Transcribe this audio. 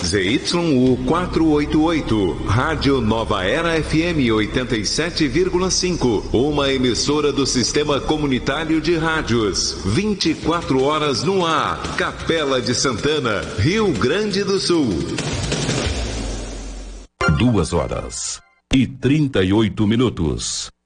ZYU 488, Rádio Nova Era FM 87,5, uma emissora do Sistema Comunitário de Rádios, 24 horas no ar, Capela de Santana, Rio Grande do Sul. 2 horas e 38 minutos.